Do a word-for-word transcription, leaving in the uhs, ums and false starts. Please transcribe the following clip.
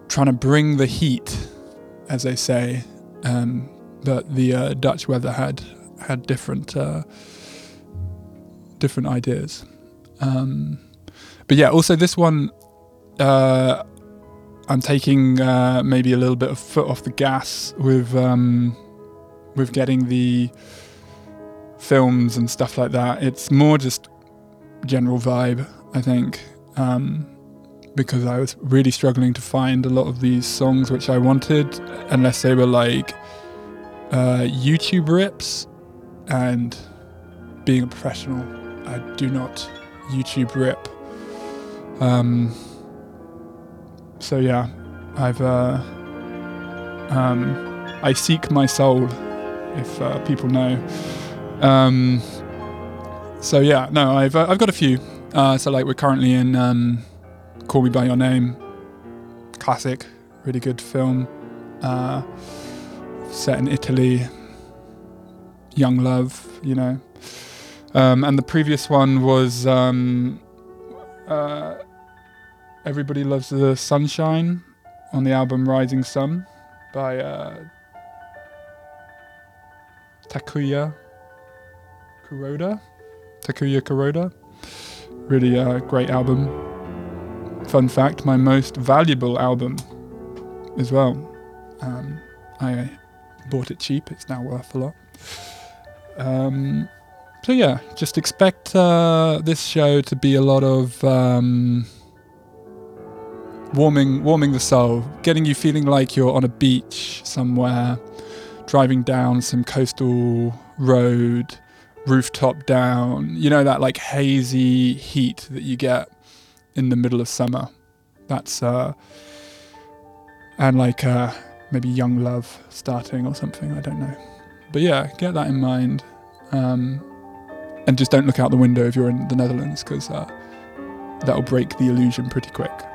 trying to bring the heat, as they say, um, but the uh, Dutch weather had had different uh, different ideas. Um, but yeah, also this one, uh, I'm taking uh, maybe a little bit of foot off the gas with um, with getting the films and stuff like that. It's more just general vibe, I think, um, because I was really struggling to find a lot of these songs which I wanted, unless they were like uh, YouTube rips. And being a professional, I do not YouTube rip. Um, so yeah, I've uh, um, I seek my soul, if uh, people know. Um, so yeah, no, I've uh, I've got a few. Uh, so like we're currently in um, Call Me by Your Name, classic, really good film, uh, set in Italy. Young love, you know. Um, and the previous one was um, uh, Everybody Loves the Sunshine on the album Rising Sun by uh, Takuya Kuroda. Takuya Kuroda. Really uh, great album. Fun fact, my most valuable album as well. Um, I bought it cheap, it's now worth a lot. Um, so yeah, just expect uh, this show to be a lot of um, warming, warming the soul, getting you feeling like you're on a beach somewhere, driving down some coastal road, rooftop down. You know, that like hazy heat that you get in the middle of summer. That's uh, and like uh, maybe young love starting or something. I don't know. But yeah, get that in mind. Um, and just don't look out the window if you're in the Netherlands, because uh, that'll break the illusion pretty quick.